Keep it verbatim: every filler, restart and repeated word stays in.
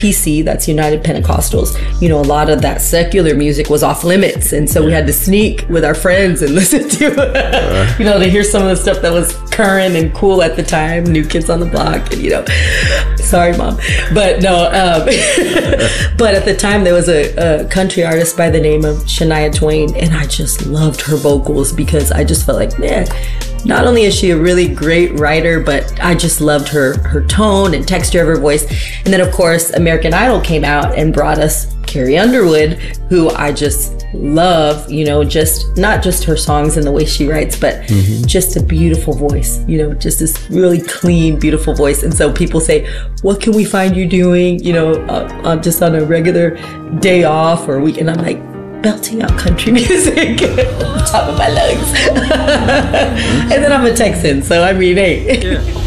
P C, that's United Pentecostals, you know, a lot of that secular music was off limits. And so we had to sneak with our friends and listen to, uh, you know, to hear some of the stuff that was current and cool at the time, New Kids on the Block, and, you know, sorry, Mom. But no, um, but at the time there was a, a country artist by the name of Shania Twain, and I just loved her vocals because I just felt like, man, not only is she a really great writer, but I just loved her her tone and texture of her voice. And then, of course, American Idol came out and brought us Carrie Underwood, who I just love, you know, just not just her songs and the way she writes, but mm-hmm. just a beautiful voice, you know, just this really clean, beautiful voice. And so people say, what can we find you doing, you know, uh, uh, just on a regular day off or week? And I'm like, belting out country music at the top of my lungs. And then I'm a Texan, so I mean, hey. Yeah.